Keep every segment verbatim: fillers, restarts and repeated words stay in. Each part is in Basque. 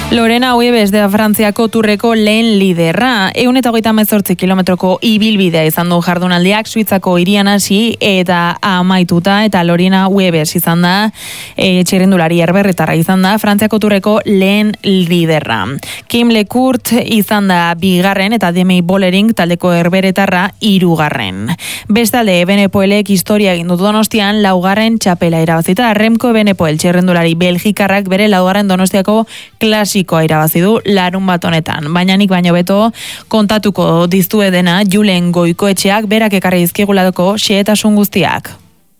Lorena Wiebes da Frantziako Turreko lehen liderra. Ehun eta hogeita hemezortzi kilometroko ibilbidea izan du jardunaldiak Suitzako hirian hasi eta amaituta, eta Lorena Wiebes izan da e, txirrindulari herberretarra izan da Frantziako Turreko lehen liderra. Kim Lecourt izan da bigarren eta Demi Vollering taldeko herberetarra hirugarren. Bestalde Evenepoelek historia egin dut Donostian laugarren txapela irabazita. Remco Evenepoel txirrindulari belgikarrak bere laugarren Donostiako klasikoa irabazi du larun bat honetan. Baina nik baino beto kontatuko diztue dena Julen Goikoetxeak berak ekarri dizkigulako xehetasun guztiak.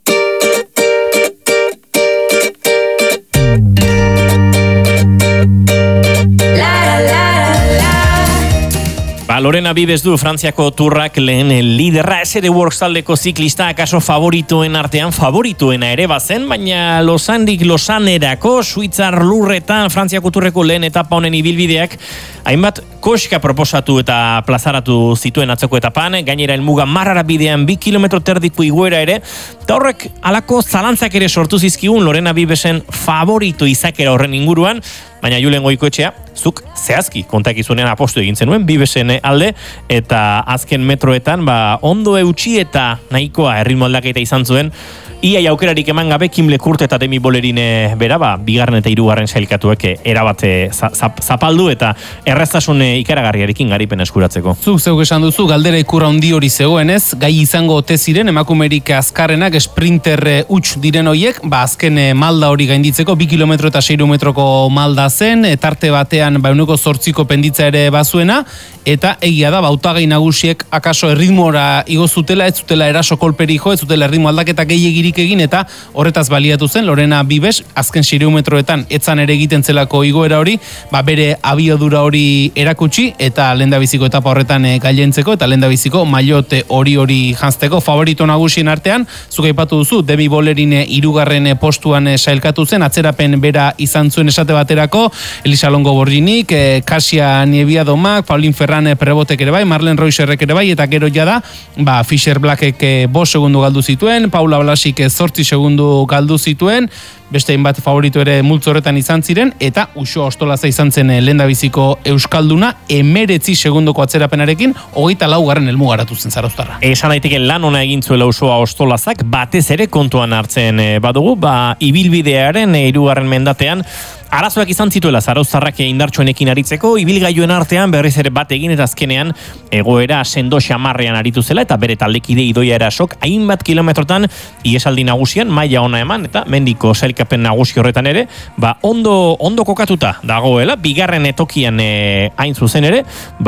Ba, Lorena Wiebes du Frantziako Turrak lehen liderra, ez ere Works taldeko ziklista, akaso favoritoen artean favorituena ere bazen, baina Losandik Losanerako Suitzar lurretan Frantziako Turreko lehen etapa honen ibilbideak hainbat koska proposatu eta plazaratu zituen atzoko etapan, gainera helmuga marrara bidean bi kilometro terdiko igoera ere, eta horrek alako zalantzak ere sortu zizkigun Lorena Wiebesen favorito izakera horren inguruan, baina Julen Goikoetxea, zuk zehazki kontakizunean apostu egin zenuen Wiebesen alde, eta azken metroetan ba, ondo eutxi eta nahikoa erritmo aldaketa izan zuen, ia aukerarik eman gabe Kim Lecourt eta Demi Vollerin bera, ba, bigarren eta hirugarren sailkatuek erabate zapaldu eta erraztasun ikaragarriarekin garipen eskuratzeko. Zuk zeuk esan duzu, galdera ikurra handi hori zegoenez, gai izango ote ziren emakumerik azkarrenak sprinter huts diren hoiek, ba azken malda hori gainditzeko, bi kilometro eta seiru metroko malda zen, tarte batean ba euneko zortziko penditza ere bazuena, eta egia da, bautagai nagusiek akaso erritmora igo zutela, ez zutela eraso kolperi jo, ez zutela erritmo aldaketa gehiagirik egin, eta horretaz baliatu zen Lorena Wiebes, azken seiru metroetan etzan ere egiten zelako igoera hori, ba bere abiadura hori erakutsi, eta lehendabiziko etapa horretan e, gailentzeko, eta lehendabiziko maillote hori hori janzteko favorito nagusien artean, zuk aipatu duzu, Demi Vollerin hirugarren postuan sailkatu zen, atzerapen bera izan zuen esate baterako, Elisa Longo Borginik, e, Kasia Niebiadomak, Paulin Ferran Prebotek ere bai, Marlen Reuserrek ere bai, eta gero jada, ba, Fischer Blackek bost segundu galdu zituen, Paula Blasik zortzi segundu galdu zituen, beste hainbat favorito ere multzo horretan izan ziren, eta Uxo Ostolaza izan zen lehendabiziko euskalduna, emeretzi segundoko atzerapenarekin, hogeita laugarren helmugaratu zen Zarauztarra. Esan daiteke lan ona egin zuela Uxo Ostolazak, batez ere kontuan hartzen badugu, ba, ibilbidearen hirugarren mendatean, arazoak izan zituela Zarauztarrak indartsuenekin aritzeko, ibilgailuen artean berriz ere bat egin eta azkenean egoera sendo xamarrean aritu zela, eta bere taldekide Idoia Erasok hainbat kilometrotan iesaldi nagusian maila ona eman, eta mendiko sailkapen nagusi horretan ere, ba ondo ondo kokatuta dagoela, bigarren etokian e, hain zuzen ere,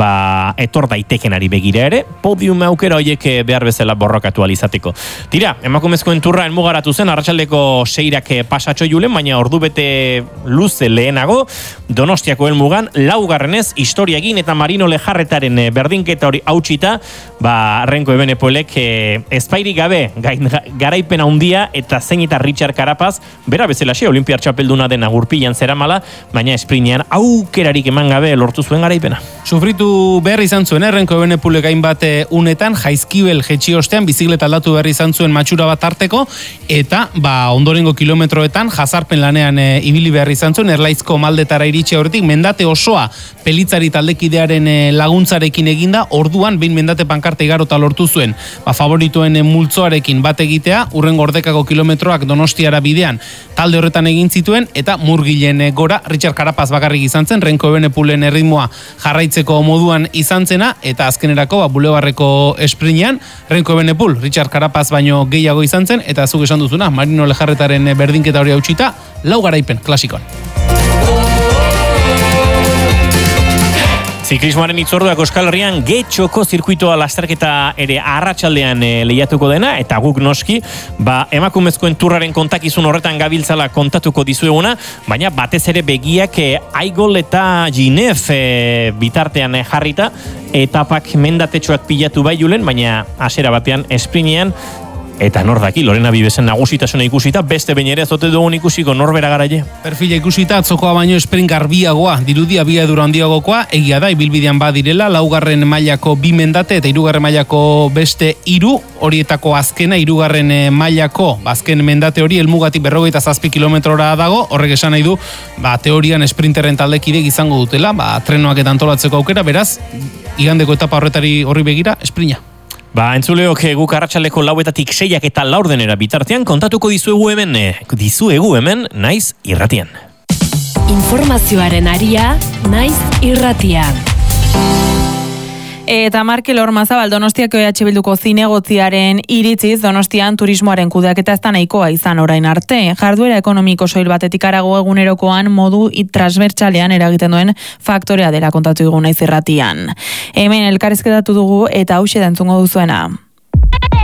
ba etor daitekenari begira ere, podium aukera horiek behar bezala borrokatu alizateko. Tira, emakumezkoen turra helmugaratu zen, arratsaldeko seirak pasatxo Julen, baina ordu bete luz lehenago, Donostiako helmugan laugarrenez historia egin eta Marino Lejarretaren berdinketa hori hautsita, ba Remco Evenepoelek e, ezpairik gabe gain, garaipena handia eta zein eta Richard Carapaz bera bezalaxe olimpiar txapelduna den agurpilan zeramala, baina esprinean aukerarik eman gabe lortu zuen garaipena. Sufritu behar izan zuen, eh? Remco Evenepoelek hainbat unetan, jaizkibel jetxi ostean bizikleta aldatu behar izan zuen matxura bat arteko, eta ba ondorengo kilometroetan jazarpen lanean e, ibili behar izan zuen, Erlaizko maldetara iritsi horretik, mendate osoa Pelitzari taldekidearen laguntzarekin eginda, orduan behin mendate pankarte igarota lortu zuen, ba, favoritoen multzoarekin bat egitea, urrengo ordekako kilometroak Donostiara bidean talde horretan egin zituen, eta murgilen gora Richard Carapaz bakarrik izan zen, Remco Evenepoelen erritmoa jarraitzeko moduan izan zena, eta azkenerako ba, bulebarreko esprinean, Remco Evenepoel Richard Carapaz baino gehiago izan zen, eta zuk esan duzuna, Marino Lejarretaren berdinketa hori hautsita, lau garaipen klasikoan. Ziklismoaren itzorduak Euskal Herrian Getxoko zirkuitoa lasterketa ere arratsaldean e, lehiatuko dena, eta guk noski, ba, emakumezkoen turraren kontakizun horretan gabiltzala kontatuko dizueguna, baina batez ere begiak e, Aigol eta Ginef e, bitartean e, jarrita, etapak mendatetxoak pilatu bai Julen, baina hasiera batean esprinean Eta nor daki, Lorena Bibesen nagusitasuna ikusita, beste behin ere azote dugun ikusiko norbera garaile. Perfila ikusita, atzokoa baino sprint garbiagoa, dirudi abiadura handiagokoa, egia da, ibilbidean badirela, laugarren mailako bi mendate eta hirugarren mailako beste hiru, horietako azkena, hirugarren mailako, azken mendate hori, helmugatik berrogeita zazpi kilometrora dago, horrek esan nahi du, ba, teorian sprinterren taldekidek izango dutela, ba, trenoak eta antolatzeko aukera, beraz, igandeko etapa horretari horri begira, sprinta. Ba, entzuleok guk arratsaleko lauetatik seiak eta laurdenera bitartean kontatuko dizuegu hemen, dizuegu hemen, naiz irratian. Informazioaren aria, naiz irratian. Eta Markel Ormazabal Donostiako E H Bilduko zinegotziaren iritziz Donostian turismoaren kudeaketa ez da nahikoa izan orain arte. Jarduera ekonomiko soil batetik harago egunerokoan modu transbertsalean eragiten duen faktorea dela kontatu dugu naiz irratian. Hemen elkarrizketatu dugu eta hauxe da entzungo duzuena.